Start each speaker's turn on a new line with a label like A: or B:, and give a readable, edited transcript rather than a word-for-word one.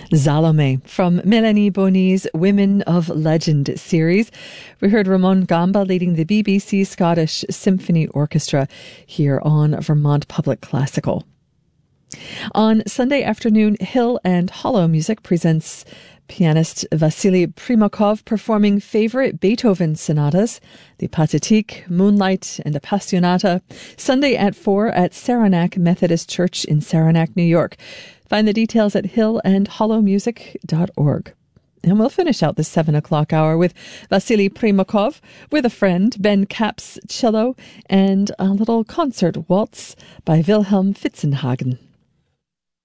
A: Salome from Melanie Boney's Women of Legend series. We heard Ramon Gamba leading the BBC Scottish Symphony Orchestra here on Vermont Public Classical. On Sunday afternoon, Hill and Hollow Music presents pianist Vasily Primakov performing favorite Beethoven sonatas, the Pathétique, Moonlight, and Appassionata, Sunday at 4 at Saranac Methodist Church in Saranac, New York. Find the details at hillandhollowmusic.org. And we'll finish out the 7 o'clock hour with Vasily Primakov, with a friend, Ben Capps cello, and a little concert waltz by Wilhelm Fitzenhagen.